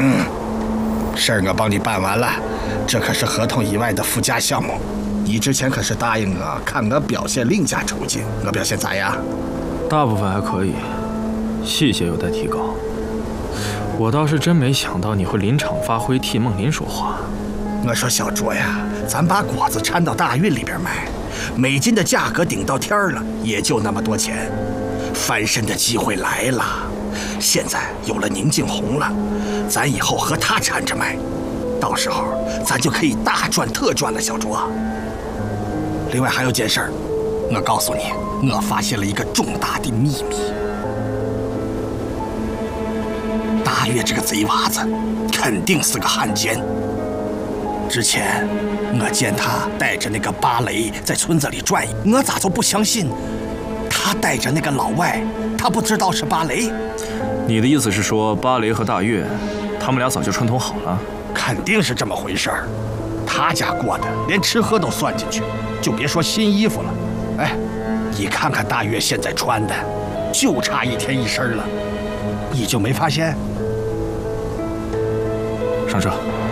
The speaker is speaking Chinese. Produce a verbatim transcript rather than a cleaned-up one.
嗯，事儿我帮你办完了，这可是合同以外的附加项目。你之前可是答应我，看我表现另加酬金。我表现咋样？ 大部分还可以，细节有待提高。我倒是真没想到你会临场发挥，替梦林说话。 我说小卓呀，咱把果子掺到大运里边卖，每斤的价格顶到天了，也就那么多钱，翻身的机会来了。现在有了宁静红了，咱以后和他掺着卖，到时候咱就可以大赚特赚了，小卓。另外还有件事儿，我告诉你，我发现了一个重大的秘密。大月这个贼娃子，肯定是个汉奸。之前我见他带着那个芭蕾在村子里转悠，我咋就不相信他带着那个老外，他不知道是芭蕾？ 你的意思是说，芭蕾和大月，他们俩早就串通好了？ 肯定是这么回事儿。他家过的连吃喝都算进去，就别说新衣服了。哎，你看看大月现在穿的，就差一天一身了，你就没发现？ 上车。